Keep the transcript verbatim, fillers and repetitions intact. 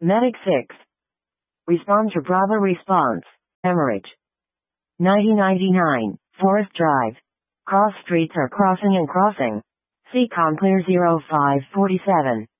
Medic six. Respond to Bravo response. Emmerich. ninety ninety-nine, Forest Drive. Cross streets are crossing and crossing. C COM clear zero five four seven.